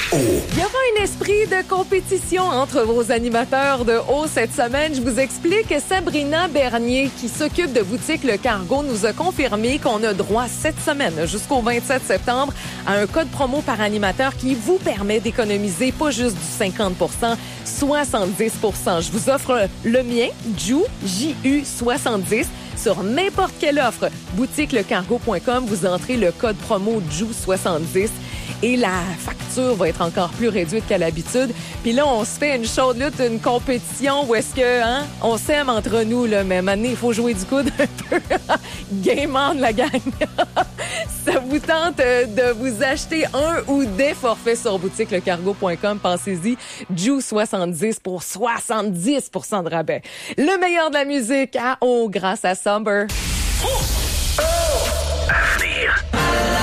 Il y aura un esprit de compétition entre vos animateurs de haut cette semaine. Je vous explique. Sabrina Bernier, qui s'occupe de boutique Le Cargo, nous a confirmé qu'on a droit cette semaine jusqu'au 27 septembre à un code promo par animateur qui vous permet d'économiser pas juste du 50 70 Je vous offre le mien, JU, J-U 70. Sur n'importe quelle offre, boutiquelecargo.com, vous entrez le code promo JU70 et la facture va être encore plus réduite qu'à l'habitude. Puis là, on se fait une chaude lutte, une compétition où est-ce que, on s'aime entre nous, là, mais maintenant, il faut jouer du coude un peu. Game on, la gang! Ça vous tente de vous acheter un ou des forfaits sur boutiquelecargo.com, pensez-y, JU70 pour 70 de rabais. Le meilleur de la musique grâce à Summer.